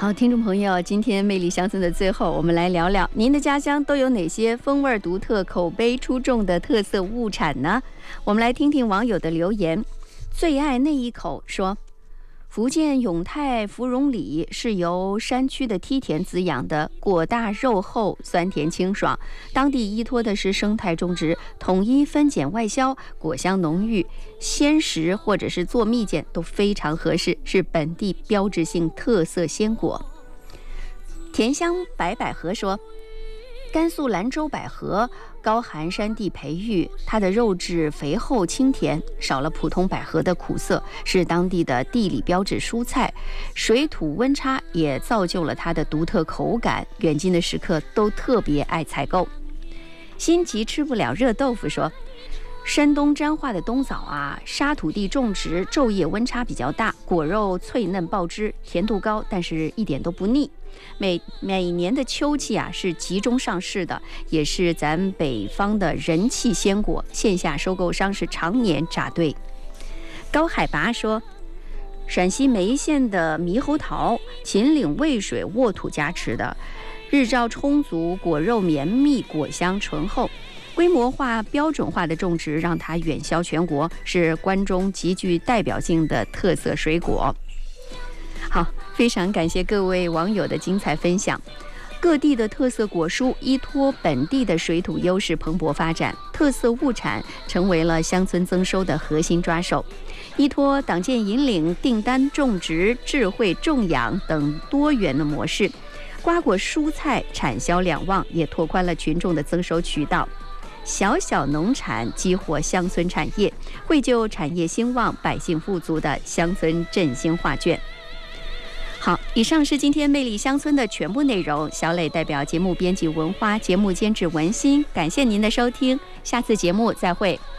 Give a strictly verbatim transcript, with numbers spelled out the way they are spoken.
好，听众朋友，今天魅力乡村的最后，我们来聊聊您的家乡都有哪些风味独特、口碑出众的特色物产呢？我们来听听网友的留言。最爱那一口说，福建永泰芙蓉里是由山区的梯田滋养的，果大肉厚，酸甜清爽。当地依托的是生态种植，统一分拣外销，果香浓郁，鲜食或者是做蜜饯都非常合适，是本地标志性特色鲜果。甜香白百合说，甘肃兰州百合高寒山地培育，它的肉质肥厚清甜，少了普通百合的苦涩，是当地的地理标志蔬菜。水土温差也造就了它的独特口感，远近的食客都特别爱采购。心急吃不了热豆腐说，山东沾化的冬枣啊，沙土地种植，昼夜温差比较大，果肉脆嫩爆汁，甜度高，但是一点都不腻。每每年的秋季啊，是集中上市的，也是咱北方的人气鲜果，线下收购商是常年扎堆。高海拔说，陕西眉县的猕猴桃，秦岭渭水沃土加持的，日照充足，果肉绵密，果香醇厚。规模化、标准化的种植让它远销全国，是关中极具代表性的特色水果。好，非常感谢各位网友的精彩分享。各地的特色果蔬依托本地的水土优势蓬勃发展，特色物产成为了乡村增收的核心抓手。依托党建引领、订单种植、智慧种养等多元的模式，瓜果蔬菜产销两旺，也拓宽了群众的增收渠道。小小农产激活乡村产业，绘就产业兴旺、百姓富足的乡村振兴画卷。好，以上是今天魅力乡村的全部内容。小磊代表节目编辑文花，节目监制文心，感谢您的收听，下次节目再会。